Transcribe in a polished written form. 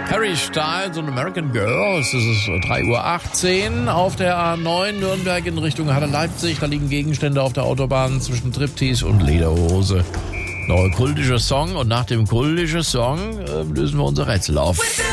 Harry Styles und American Girls. Es ist 3:18 Uhr auf der A9 Nürnberg in Richtung Halle-Leipzig. Da liegen Gegenstände auf der Autobahn zwischen Striptease und Lederhose. Noch ein kultischer Song und nach dem kultischen Song lösen wir unser Rätsel auf.